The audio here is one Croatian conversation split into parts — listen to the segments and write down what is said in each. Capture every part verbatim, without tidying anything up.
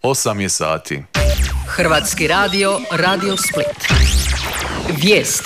osam je sati. Hrvatski radio, Radio Split. Vijesti.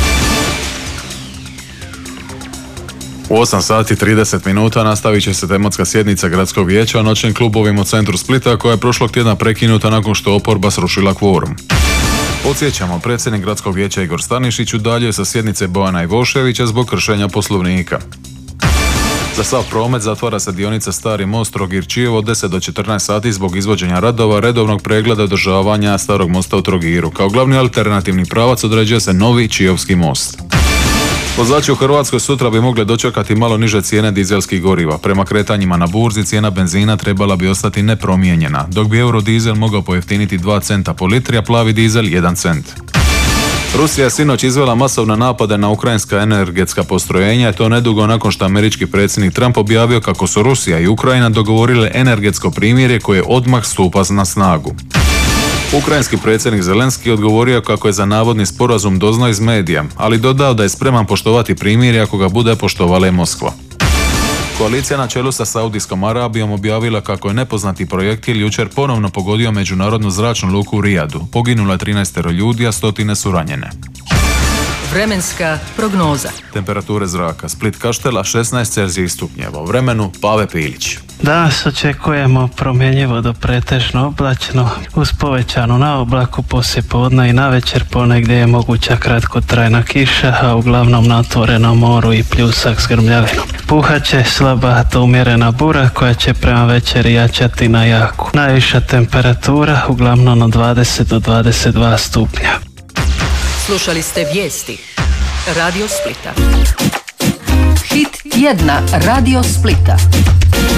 U osam sati trideset minuta nastavit će se tematska sjednica gradskog vijeća o noćnim klubovima u centru Splita koja je prošlog tjedna prekinuta nakon što oporba srušila kvorum. Podsjećamo, predsjednik gradskog vijeća Igor Stanišić udaljio sa sjednice Bojana Ivoševića zbog kršenja poslovnika. Za sav promet zatvara se dionica Stari most Trogir-Čiovo od deset do četrnaest sati zbog izvođenja radova, redovnog pregleda održavanja Starog mosta u Trogiru. Kao glavni alternativni pravac određuje se novi Čiovski most. Vozači u Hrvatskoj sutra bi mogli dočekati malo niže cijene dizelskih goriva. Prema kretanjima na burzi cijena benzina trebala bi ostati nepromijenjena, dok bi eurodizel mogao pojeftiniti dva centa po litri, a plavi dizel jedan cent. Rusija je sinoć izvela masovne napade na ukrajinska energetska postrojenja i to nedugo nakon što američki predsjednik Trump objavio kako su Rusija i Ukrajina dogovorile energetsko primirje koje odmah stupa na snagu. Ukrajinski predsjednik Zelenski odgovorio kako je za navodni sporazum doznao iz medija, ali dodao da je spreman poštovati primirje ako ga bude poštovala i Moskva. Koalicija na čelu sa Saudijskom Arabijom objavila kako je nepoznati projektil jučer ponovno pogodio međunarodnu zračnu luku u Rijadu. Poginulo je trinaest ljudi, a stotine su ranjene. Vremenska prognoza. Temperature zraka Split Kaštela šesnaest Celzijevih stupnjeva. U vremenu Pave Pilić. Danas očekujemo promjenjivo do pretežno oblačno uz povećanu na oblaku poslijepodne i navečer ponegdje je moguća kratkotrajna kiša, a uglavnom na otvorenom moru i pljusak s grmljavinom. Puhaće slaba do umjerena bura koja će prema večeri jačati na jaku. Najviša temperatura uglavnom od dvadeset do dvadeset dva stupnja. Slušali ste vijesti Radio Splita. Hit tjedna Radio Splita.